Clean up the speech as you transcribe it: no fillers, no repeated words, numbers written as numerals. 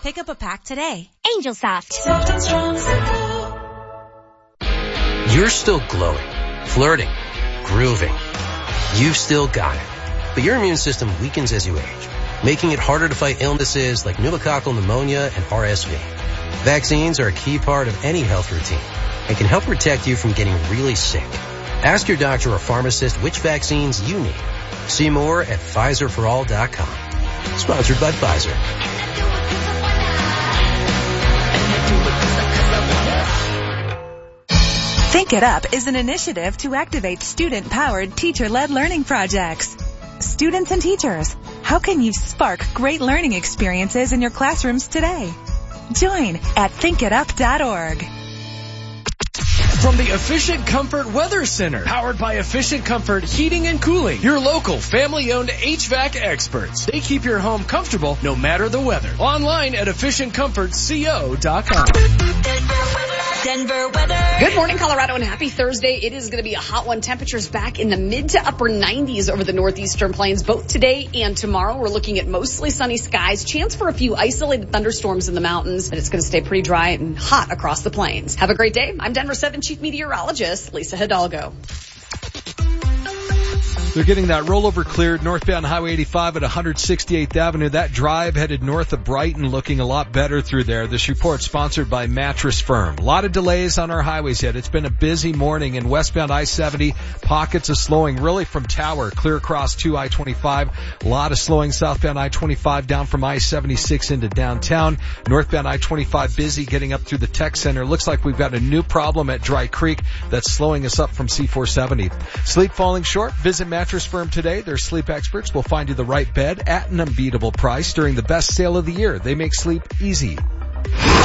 Pick up a pack today. Angel Soft. Soft and strong, simple. You're still glowing, flirting, grooving. You've still got it. But your immune system weakens as you age, making it harder to fight illnesses like pneumococcal pneumonia and RSV. Vaccines are a key part of any health routine and can help protect you from getting really sick. Ask your doctor or pharmacist which vaccines you need. See more at PfizerForAll.com. Sponsored by Pfizer. Think It Up is an initiative to activate student-powered, teacher-led learning projects. Students and teachers, how can you spark great learning experiences in your classrooms today? Join at thinkitup.org. From the Efficient Comfort Weather Center, powered by Efficient Comfort Heating and Cooling, your local family-owned HVAC experts. They keep your home comfortable no matter the weather. Online at efficientcomfortco.com. Denver weather. Good morning, Colorado, and happy Thursday. It is going to be a hot one. Temperatures back in the mid to upper 90s over the northeastern plains, both today and tomorrow. We're looking at mostly sunny skies, chance for a few isolated thunderstorms in the mountains, and it's going to stay pretty dry and hot across the plains. Have a great day. I'm Denver 7 Chief Meteorologist Lisa Hidalgo. They're getting that rollover cleared northbound Highway 85 at 168th Avenue. That drive headed north of Brighton looking a lot better through there. This report sponsored by Mattress Firm. A lot of delays on our highways yet. It's been a busy morning in westbound I-70. Pockets of slowing really from Tower clear across to I-25. A lot of slowing southbound I-25 down from I-76 into downtown. Northbound I-25 busy getting up through the tech center. Looks like we've got a new problem at Dry Creek that's slowing us up from C470. Sleep falling short? Visit Mattress Firm today. Their sleep experts will find you the right bed at an unbeatable price during the best sale of the year. They make sleep easy.